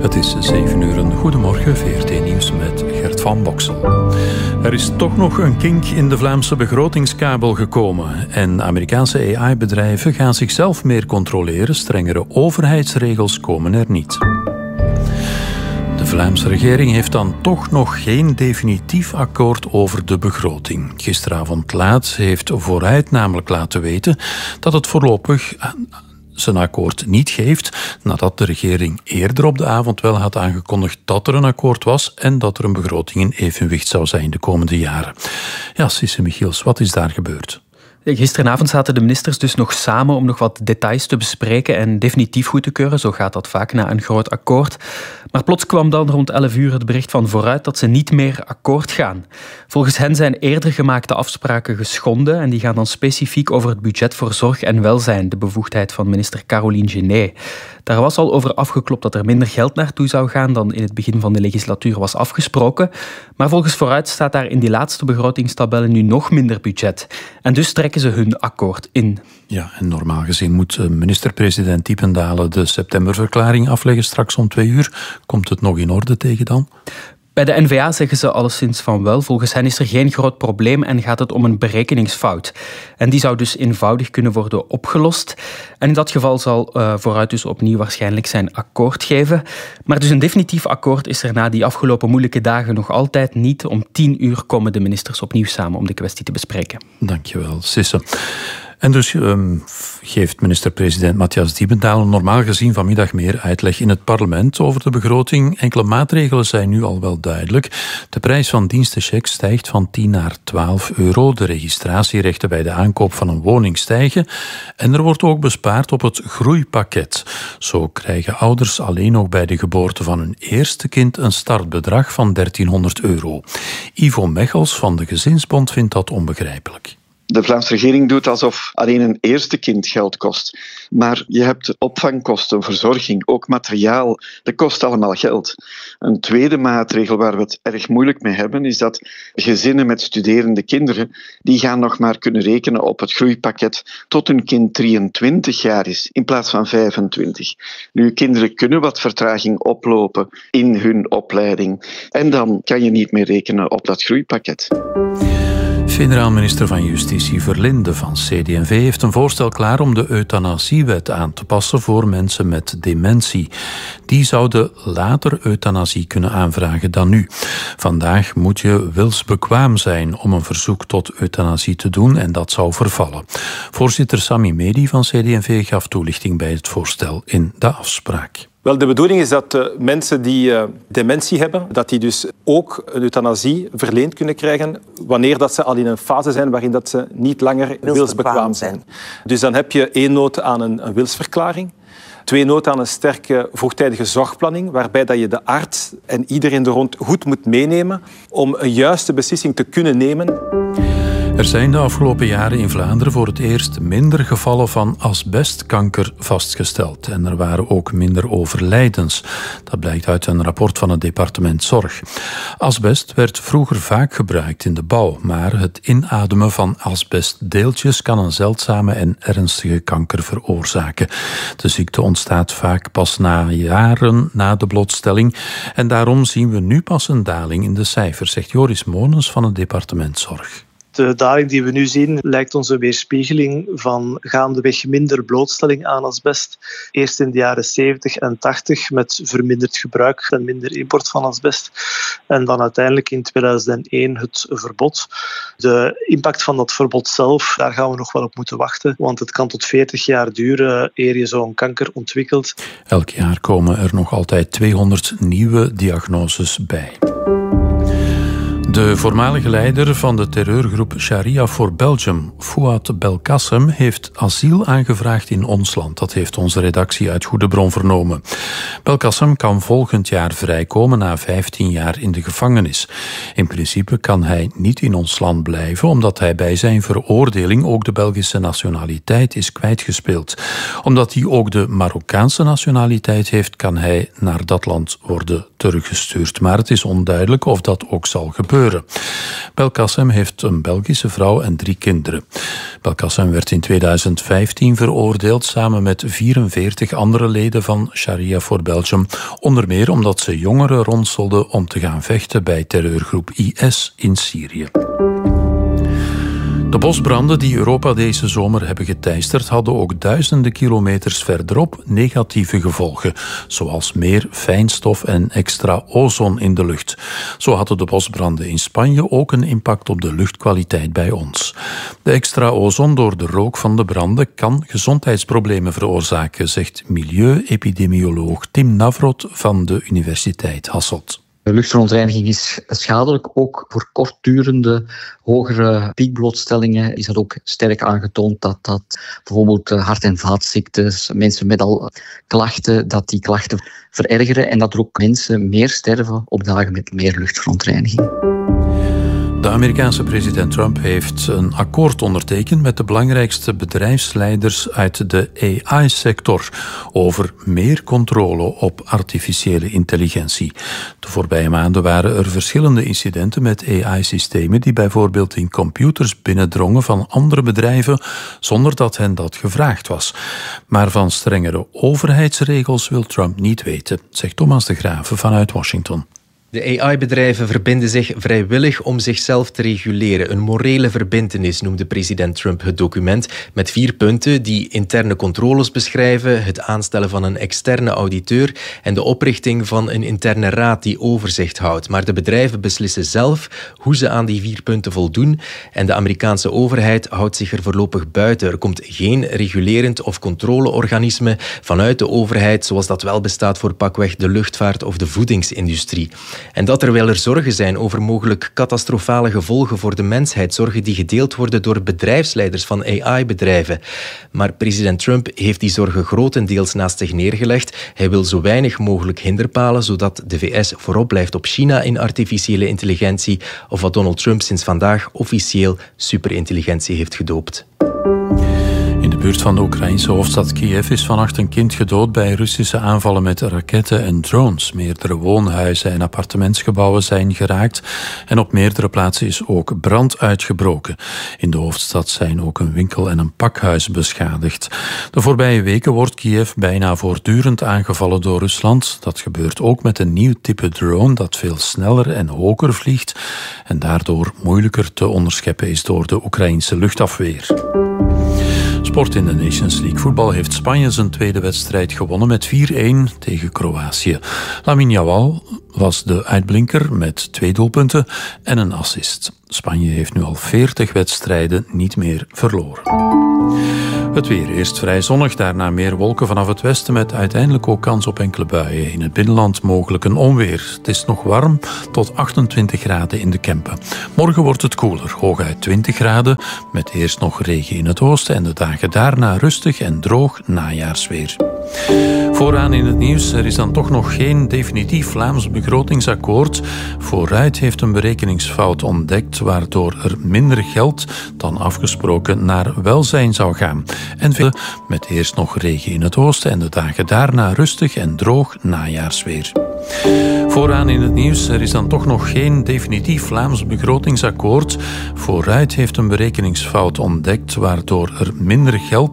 Het is 7 uur. Goedemorgen, VRT Nieuws met Gert van Boksel. Er is toch nog een kink in de Vlaamse begrotingskabel gekomen. En Amerikaanse AI-bedrijven gaan zichzelf meer controleren. Strengere overheidsregels komen er niet. De Vlaamse regering heeft dan toch nog geen definitief akkoord over de begroting. Gisteravond laat heeft Vooruit namelijk laten weten dat het voorlopig zijn akkoord niet geeft, nadat de regering eerder op de avond wel had aangekondigd dat er een akkoord was en dat er een begroting in evenwicht zou zijn de komende jaren. Ja, Sisse Michiels, wat is daar gebeurd? Gisteravond zaten de ministers dus nog samen om nog wat details te bespreken en definitief goed te keuren. Zo gaat dat vaak na een groot akkoord. Maar plots kwam dan rond 11 uur het bericht van Vooruit dat ze niet meer akkoord gaan. Volgens hen zijn eerder gemaakte afspraken geschonden en die gaan dan specifiek over het budget voor zorg en welzijn, de bevoegdheid van minister Caroline Genet. Daar was al over afgeklopt dat er minder geld naartoe zou gaan dan in het begin van de legislatuur was afgesproken. Maar volgens Vooruit staat daar in die laatste begrotingstabellen nu nog minder budget. En dus trekken ze hun akkoord in. Ja, en normaal gezien moet minister-president Diependalen de septemberverklaring afleggen straks om 2 uur. Komt het nog in orde tegen dan? Bij de N-VA zeggen ze alleszins van wel. Volgens hen is er geen groot probleem en gaat het om een berekeningsfout. En die zou dus eenvoudig kunnen worden opgelost. En in dat geval zal Vooruit dus opnieuw waarschijnlijk zijn akkoord geven. Maar dus een definitief akkoord is er na die afgelopen moeilijke dagen nog altijd niet. Om 10 uur komen de ministers opnieuw samen om de kwestie te bespreken. Dankjewel, Sisse. En dus geeft minister-president Matthias Diependalen normaal gezien vanmiddag meer uitleg in het parlement over de begroting. Enkele maatregelen zijn nu al wel duidelijk. De prijs van dienstenchecks stijgt van 10 naar 12 euro. De registratierechten bij de aankoop van een woning stijgen. En er wordt ook bespaard op het groeipakket. Zo krijgen ouders alleen nog bij de geboorte van hun eerste kind een startbedrag van 1300 euro. Ivo Mechels van de Gezinsbond vindt dat onbegrijpelijk. De Vlaamse regering doet alsof alleen een eerste kind geld kost. Maar je hebt opvangkosten, verzorging, ook materiaal. Dat kost allemaal geld. Een tweede maatregel waar we het erg moeilijk mee hebben, is dat gezinnen met studerende kinderen, die gaan nog maar kunnen rekenen op het groeipakket tot hun kind 23 jaar is, in plaats van 25. Nu, kinderen kunnen wat vertraging oplopen in hun opleiding. En dan kan je niet meer rekenen op dat groeipakket. Federaal minister van Justitie Verlinde van CD&V heeft een voorstel klaar om de euthanasiewet aan te passen voor mensen met dementie. Die zouden later euthanasie kunnen aanvragen dan nu. Vandaag moet je wilsbekwaam zijn om een verzoek tot euthanasie te doen en dat zou vervallen. Voorzitter Sami Medi van CD&V gaf toelichting bij het voorstel in de afspraak. Wel, de bedoeling is dat mensen die dementie hebben, dat die dus ook een euthanasie verleend kunnen krijgen wanneer dat ze al in een fase zijn waarin dat ze niet langer wilsbekwaam zijn. Dus dan heb je 1 nood aan een wilsverklaring, 2 nood aan een sterke vroegtijdige zorgplanning, waarbij dat je de arts en iedereen er rond goed moet meenemen om een juiste beslissing te kunnen nemen. Er zijn de afgelopen jaren in Vlaanderen voor het eerst minder gevallen van asbestkanker vastgesteld. En er waren ook minder overlijdens. Dat blijkt uit een rapport van het departement Zorg. Asbest werd vroeger vaak gebruikt in de bouw, maar het inademen van asbestdeeltjes kan een zeldzame en ernstige kanker veroorzaken. De ziekte ontstaat vaak pas na jaren na de blootstelling. En daarom zien we nu pas een daling in de cijfers, zegt Joris Monens van het departement Zorg. De daling die we nu zien lijkt ons een weerspiegeling van gaandeweg minder blootstelling aan asbest. Eerst in de jaren 70 en 80 met verminderd gebruik en minder import van asbest. En dan uiteindelijk in 2001 het verbod. De impact van dat verbod zelf, daar gaan we nog wel op moeten wachten. Want het kan tot 40 jaar duren eer je zo'n kanker ontwikkelt. Elk jaar komen er nog altijd 200 nieuwe diagnoses bij. De voormalige leider van de terreurgroep Sharia for Belgium, Fouad Belkacem, heeft asiel aangevraagd in ons land. Dat heeft onze redactie uit goede bron vernomen. Belkacem kan volgend jaar vrijkomen na 15 jaar in de gevangenis. In principe kan hij niet in ons land blijven, omdat hij bij zijn veroordeling ook de Belgische nationaliteit is kwijtgespeeld. Omdat hij ook de Marokkaanse nationaliteit heeft, kan hij naar dat land worden teruggestuurd. Maar het is onduidelijk of dat ook zal gebeuren. Belkacem heeft een Belgische vrouw en 3 kinderen. Belkacem werd in 2015 veroordeeld samen met 44 andere leden van Sharia for Belgium Belgium, onder meer omdat ze jongeren ronselden om te gaan vechten bij terreurgroep IS in Syrië. De bosbranden die Europa deze zomer hebben geteisterd hadden ook duizenden kilometers verderop negatieve gevolgen, zoals meer fijnstof en extra ozon in de lucht. Zo hadden de bosbranden in Spanje ook een impact op de luchtkwaliteit bij ons. De extra ozon door de rook van de branden kan gezondheidsproblemen veroorzaken, zegt milieuepidemioloog Tim Navroth van de Universiteit Hasselt. Luchtverontreiniging is schadelijk. Ook voor kortdurende, hogere piekblootstellingen is dat ook sterk aangetoond dat bijvoorbeeld hart- en vaatziektes, mensen met al klachten, dat die klachten verergeren en dat er ook mensen meer sterven op dagen met meer luchtverontreiniging. De Amerikaanse president Trump heeft een akkoord ondertekend met de belangrijkste bedrijfsleiders uit de AI-sector over meer controle op artificiële intelligentie. De voorbije maanden waren er verschillende incidenten met AI-systemen die bijvoorbeeld in computers binnendrongen van andere bedrijven zonder dat hen dat gevraagd was. Maar van strengere overheidsregels wil Trump niet weten, zegt Thomas de Graeve vanuit Washington. De AI-bedrijven verbinden zich vrijwillig om zichzelf te reguleren. Een morele verbintenis noemde president Trump het document met 4 punten die interne controles beschrijven, het aanstellen van een externe auditeur en de oprichting van een interne raad die overzicht houdt. Maar de bedrijven beslissen zelf hoe ze aan die 4 punten voldoen en de Amerikaanse overheid houdt zich er voorlopig buiten. Er komt geen regulerend of controleorganisme vanuit de overheid zoals dat wel bestaat voor pakweg de luchtvaart of de voedingsindustrie. En dat terwijl er zorgen zijn over mogelijk catastrofale gevolgen voor de mensheid, zorgen die gedeeld worden door bedrijfsleiders van AI-bedrijven. Maar president Trump heeft die zorgen grotendeels naast zich neergelegd. Hij wil zo weinig mogelijk hinderpalen, zodat de VS voorop blijft op China in artificiële intelligentie, of wat Donald Trump sinds vandaag officieel superintelligentie heeft gedoopt. In de buurt van de Oekraïnse hoofdstad Kiev is vannacht een kind gedood bij Russische aanvallen met raketten en drones. Meerdere woonhuizen en appartementsgebouwen zijn geraakt en op meerdere plaatsen is ook brand uitgebroken. In de hoofdstad zijn ook een winkel en een pakhuis beschadigd. De voorbije weken wordt Kiev bijna voortdurend aangevallen door Rusland. Dat gebeurt ook met een nieuw type drone dat veel sneller en hoger vliegt en daardoor moeilijker te onderscheppen is door de Oekraïnse luchtafweer. Sport in de Nations League voetbal heeft Spanje zijn tweede wedstrijd gewonnen met 4-1 tegen Kroatië. Lamine Yamal was de uitblinker met 2 doelpunten en een assist. Spanje heeft nu al 40 wedstrijden niet meer verloren. Het weer eerst vrij zonnig, daarna meer wolken vanaf het westen met uiteindelijk ook kans op enkele buien. In het binnenland mogelijk een onweer. Het is nog warm tot 28 graden in de Kempen. Morgen wordt het koeler, hooguit 20 graden, met eerst nog regen in het oosten en de dagen daarna rustig en droog najaarsweer. Vooraan in het nieuws, er is dan toch nog geen definitief Vlaams begrotingsakkoord. Vooruit heeft een berekeningsfout ontdekt, waardoor er minder geld dan afgesproken naar welzijn zou gaan. En met eerst nog regen in het oosten en de dagen daarna rustig en droog najaarsweer. Vooraan in het nieuws, er is dan toch nog geen definitief Vlaams begrotingsakkoord. Vooruit heeft een berekeningsfout ontdekt, waardoor er minder geld